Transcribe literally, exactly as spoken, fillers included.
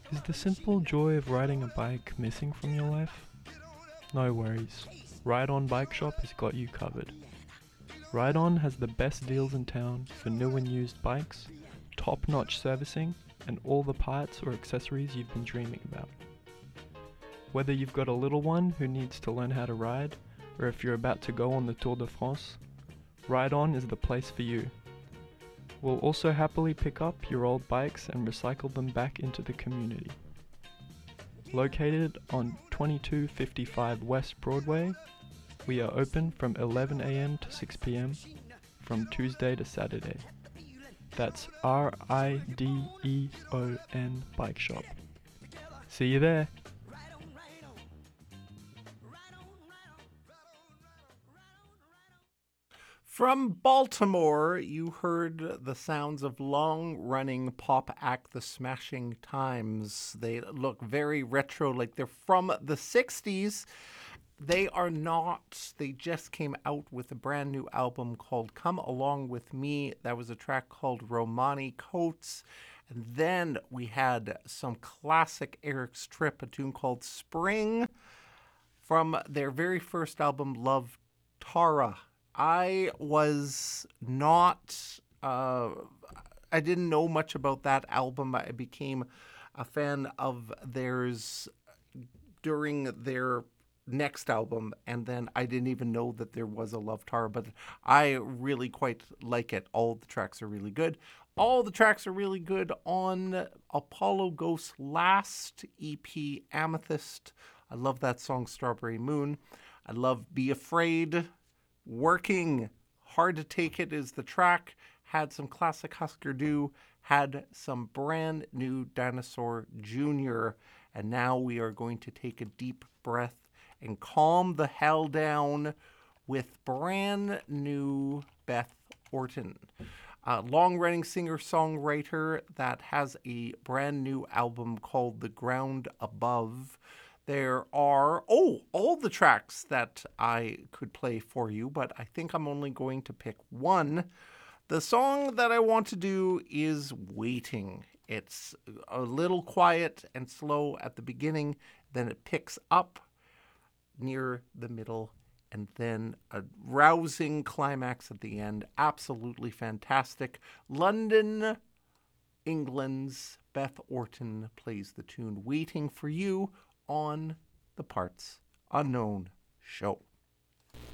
Is the simple joy of riding a bike missing from your life? No worries. Ride On Bike Shop has got you covered. Ride On has the best deals in town for new and used bikes, top-notch servicing, and all the parts or accessories you've been dreaming about. Whether you've got a little one who needs to learn how to ride, or if you're about to go on the Tour de France, Ride On is the place for you. We'll also happily pick up your old bikes and recycle them back into the community. Located on twenty-two fifty-five West Broadway, we are open from eleven a.m. to six p.m. from Tuesday to Saturday. That's R I D E O N Bike Shop. See you there! From Baltimore, you heard the sounds of long-running pop act The Smashing Times. They look very retro, like they're from the sixties. They are not. They just came out with a brand new album called Come Along With Me. That was a track called Romani Coates. And then we had some classic Eric Stripp, a tune called Spring, from their very first album, Love Tara. I was not, uh, I didn't know much about that album. I became a fan of theirs during their next album, and then I didn't even know that there was a Love Tara, but I really quite like it. All the tracks are really good. All the tracks are really good on Apollo Ghost's last E P, Amethyst. I love that song, Strawberry Moon. I love Be Afraid. Working Hard to Take It is the track. Had some classic Husker Du. Had some brand new Dinosaur Junior And now we are going to take a deep breath and calm the hell down with brand new Beth Orton. A long-running singer-songwriter that has a brand new album called The Ground Above. There are, oh, all the tracks that I could play for you, but I think I'm only going to pick one. The song that I want to do is Waiting. It's a little quiet and slow at the beginning, then it picks up near the middle, and then a rousing climax at the end. Absolutely fantastic. London, England's Beth Orton plays the tune Waiting for You on the Parts Unknown show.